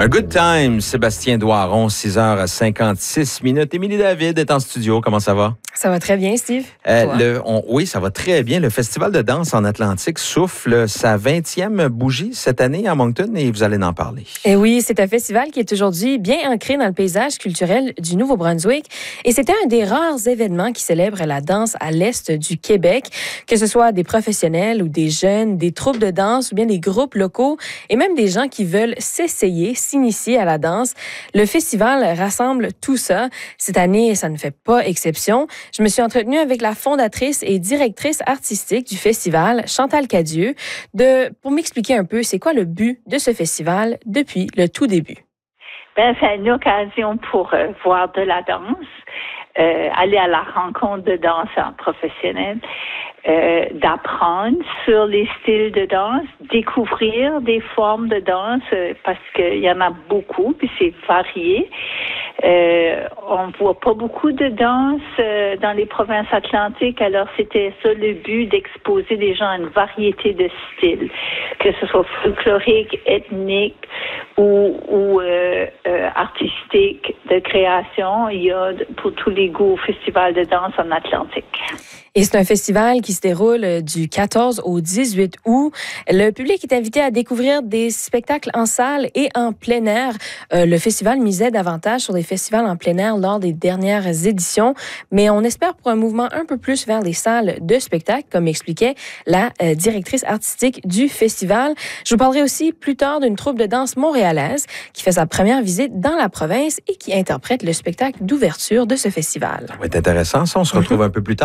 Un good time, Sébastien Doiron, 6h56. Émilie David est en studio. Comment ça va? Ça va très bien, Steve. Oui, ça va très bien. Le Festival de danse en Atlantique souffle sa 20e bougie cette année à Moncton et vous allez en parler. Et oui, c'est un festival qui est aujourd'hui bien ancré dans le paysage culturel du Nouveau-Brunswick. Et c'était un des rares événements qui célèbre la danse à l'est du Québec, que ce soit des professionnels ou des jeunes, des troupes de danse ou bien des groupes locaux et même des gens qui veulent s'initier à la danse. Le festival rassemble tout ça. Cette année, ça ne fait pas exception. Je me suis entretenue avec la fondatrice et directrice artistique du festival, Chantal Cadieux, pour m'expliquer un peu c'est quoi le but de ce festival depuis le tout début. C'est une occasion pour voir de la danse, aller à la rencontre de danseurs professionnels, d'apprendre sur les styles de danse, découvrir des formes de danse parce qu'il y en a beaucoup, puis c'est varié. On voit pas beaucoup de danse dans les provinces atlantiques, alors c'était ça le but, d'exposer les gens à une variété de styles, que ce soit folklorique, ethnique ou artistique, de création. Il y a pour tous les goûts au Festival de danse en Atlantique. Et c'est un festival qui se déroule du 14 au 18 août. Le public est invité à découvrir des spectacles en salle et en plein air. Le festival misait davantage sur des festivals en plein air lors des dernières éditions, mais on espère pour un mouvement un peu plus vers les salles de spectacle, comme expliquait la directrice artistique du festival. Je vous parlerai aussi plus tard d'une troupe de danse montréalaise qui fait sa première visite dans la province et qui interprète le spectacle d'ouverture de ce festival. Ça va être intéressant, ça. On se retrouve un peu plus tard.